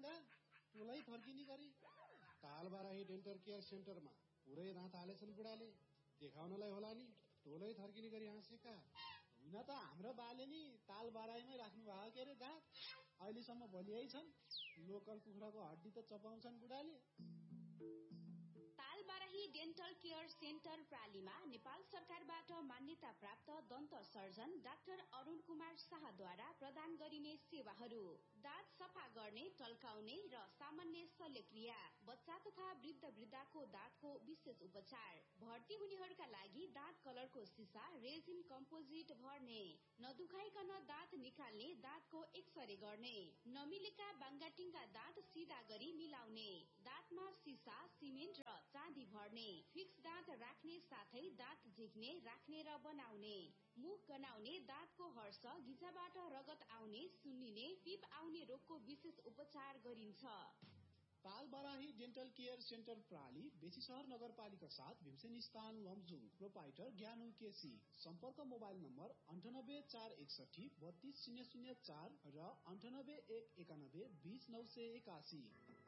दा टोलै थर्किने गरी तालबाराही dental care सेन्टरमा पुरै दाँत हालेछन् बुढाले। देखाउनलाई होला नि टोलै थर्किने गरी हाँसेका। हुन त हाम्रो बाले नि तालबाराहीमै राख्नु भएको के अरे दाँत। अहिलेसम्म भोलियै छन्। लोकल कुखुराको हड्डी त चपाउँछन् बुढाले। तालबाराही डेन्टल केयर सेन्टर प्रालीमा नेपाल सरकारबाट मान्यता प्राप्त दन्त सर्जन डाक्टर अरुण कुमार शाहद्वारा प्रदान गरिने सेवाहरू: दाँत सफा गर्ने, टल्काउने र सामान्य शल्यक्रिया, बच्चा तथा वृद्ध वृद्धाको दाँतको विशेष उपचार, भर्ती हुनेहरूका लागि दाँत कलरको सिसा रेजिन कम्पोजिट भर्ने, नदुखाइकन दाँत निकाल्ने, दाँतको एक्सरे गर्ने, नमिलेका बाङ्गाटिङका दाँत सिधा गरी मिलाउने, दाँतमा सिसा, सिमेन्ट र चाँदी भर्ने, फिक्स दाँत राख्ने साथै दाँत झिक्ने, राख्ने र बनाउने, मुख गनाउने, दाँतको हर्ष, गिजाबाट रगत आउने, सुन्निने, पिप आउने रोगको विशेष उपचार गरिन्छ। तालबाराही डेन्टल केयर सेन्टर प्राली बेसीशहर नगरपालिका 7 भीमसेन स्थान लमजुङ। प्रोपाइटर ज्ञानु केसी। सम्पर्क मोबाइल नम्बर 9841 32004 र 9811 20981।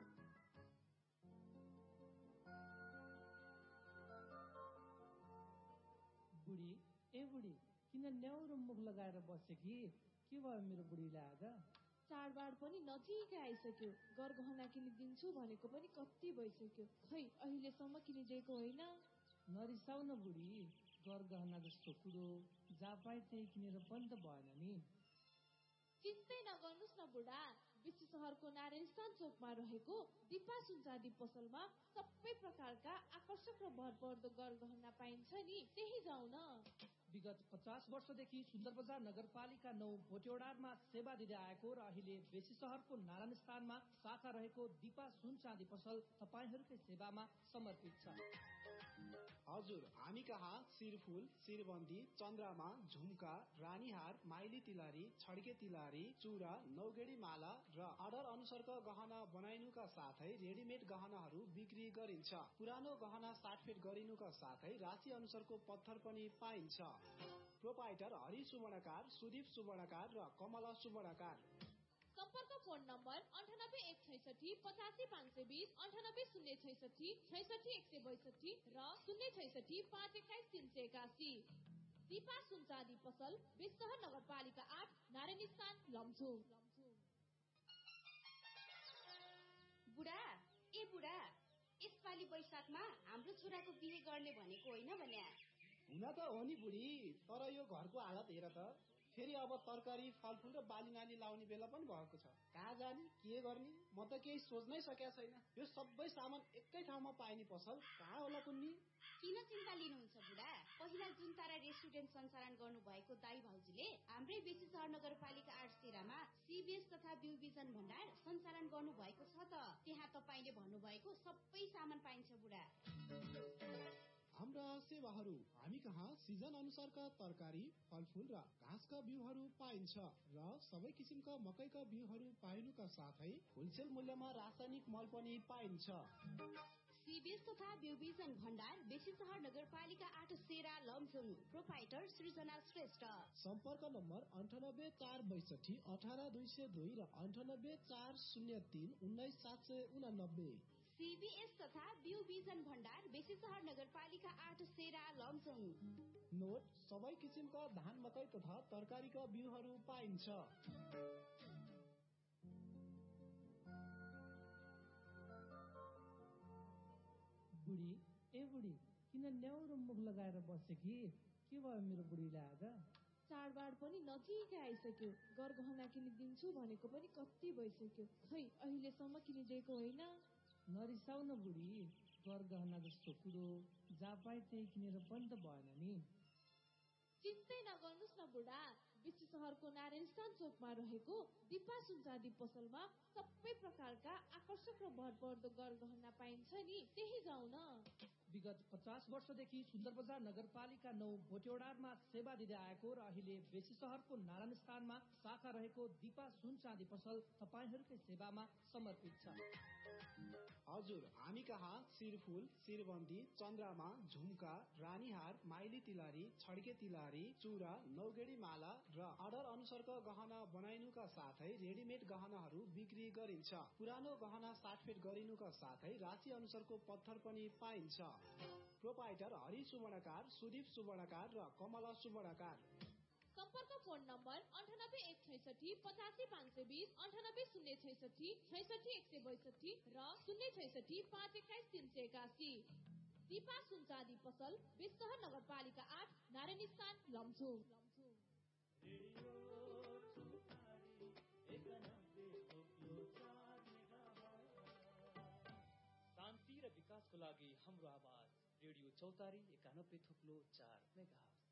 बुढी ए बुढी किन न्याउरो मुख लगाएर बसे कि? के भयो मेरो बुढीलाई आज? चाडबाड पनि नजिकै आइसक्यो। गरगहना किनिदिन्छु भनेको पनि कति भइसक्यो, खै अहिलेसम्म किनिदिएको होइन। नरिसाउ न बुढी, गरगहना जस्तो कुरो जहाँ पाए त्यही किनेर पनि त भएन नि। चिन्तै नगर्नुहोस् न बुढा, बेसी शहरको नारायण स्थान चोकमा रहेको दिपा सुनचाँदी पसलमा सबै प्रकारका आकर्षक र भरपर्दो गरगहना पाइन्छ नि, त्यही जाउँ न। विगत 50 वर्षदेखि सुन्दर बजार नगरपालिका 9 भोटेओडारमा सेवा दिँदै आएको र अहिले बेसी शहरको नारायण स्थानमा शाखा रहेको दिपा सुन चाँदी पसल तपाईहरूकै सेवामा समर्पित छ। हजुर, हामी कहाँ शिरफुल, शिरबन्दी, चन्द्रमा, झुम्का, रानीहार, माइली तिलहरी, छड्के तिलहरी, चूरा, नौगेडी माला र अर्डर अनुसारका गहना बनाइनुका साथै रेडिमेड गहनाहरू बिक्री गरिन्छ। पुरानो गहना साटफेट गरिनुका साथै राशि अनुसारको पत्थर पनि पाइन्छ। प्रोपाइटर हरि सुवर्णकार, सुदीप सुवर्णकार र कमला सुवर्णकार। सम्पर्क फोन नम्बर 9816 85520, 98066 66162 र 066 521 381। दिपा सुनचाँदी पसल, बेसीशहर नगरपालिका 8 नारायण स्थान लमजुङ। बुढा ए बुढा, यसपालि वैशाखमा हाम्रो छोराको बिहे गर्ने भनेको होइन भन्या? हुन त हो नि बुढी, तर यो घरको हालत हेर त। फेरि अब तरकारी, फलफुल र बाली नाली लाउने बेला पनि भएको छ। कहाँ जाने, के गर्ने, म त केही सोच्नै सकेको छैन। यो सबै सामान एकै ठाउँमा पाइने पसल कहाँ होला कुन्नी? किन चिन्ता लिनुहुन्छ बुढा? पहिला जुन तारा रेस्टुरेन्ट सञ्चालन गर्नु भएको दाई भाउजूले हाम्रै बेसी शहर नगरपालिका 8 सेरामा सीबीएस तथा बिउबिजन भण्डार सञ्चालन गर्नु भएको छ त। त्यहाँ तपाईले भन्नुभएको सबै सामान पाइन्छ बुढा। हाम्रा सेवाहरू: हामी कहाँ सिजन अनुसारका तरकारी, फलफुल र घाँसका बिउहरू पाइन्छ र सबै किसिमका मकैका बिउहरू पाइनुका साथै होलसेल मूल्यमा रासायनिक मल पनि पाइन्छ। सीबीएस तथा बिउबिजन भण्डार, बेसी शहर नगरपालिका 8 सेरा लमजुङ। प्रोपाइटर सृजना श्रेष्ठ। सम्पर्क नम्बर 9846 18202 र 9840319789। सीबीएस तथा बिउबिजन भण्डार, बेसी शहर नगरपालिका 8 सेरा लमजुङ। नोट: सबै किसिमका धान, मकै तथा तरकारीका बिउहरू पाइन्छ। बुढी ए बुढी किन न्याउरो मुख लगाएर बसे कि? के भयो मेरो बुढीलाई आज? चाडबाड पनि नजिकै आइसक्यो। गरगहना किनिदिन्छु भनेको पनि कति भइसक्यो, खै अहिलेसम्म किनिदिएको होइन। नरिसाउ न बुढी, गरगहना जस्तो कुरो जहाँ पाए त्यही किनेर पनि त भएन नि। चिन्तै नगर्नुहोस् न बुढा, बेसी शहरको नारायण स्थान चोकमा रहेको दिपा सुनचाँदी पसलमा सबै प्रकारका आकर्षक र भरपर्दो गरगहना पाइन्छ नि, त्यही जाउँ न। विगत 50 वर्षदेखि सुन्दर बजार नगरपालिका 9 भोटेौडारमा सेवा दिँदै आएको र अहिले बेसी सहरको नारायण स्थानमा शाखा रहेको दीपा सुन चाँदी पसल तपाईहरूकै सेवामा समर्पित छ। हजुर, हामी कहाँ शिरफुल, शिरबन्दी, चन्द्रमा, झुम्का, रानीहार, माइली तिलहरी, छड्के तिलहरी, चुरा, नौगेडी माला र अर्डर अनुसारको गहना बनाइनुका साथै रेडिमेड गहनाहरू बिक्री गरिन्छ। पुरानो गहना साटफेट गरिनुका साथै राशि अनुसारको पत्थर पनि पाइन्छ। प्रोपाइटर हरि सुवर्णकार, सुदीप सुवर्णकार र कमला सुवर्णकार। सम्पर्क फोन नम्बर 9816 85520, 9806 66162 र 066 521 381। दीपा सुन चाँदी पसल, बेसहर नगरपालिका 8, नारायण स्थान, लमजुङ। शान्ति र विकासको लागि हाम्रो आवाज रेडियो चौतारी 91.4 मेगाहर्ज।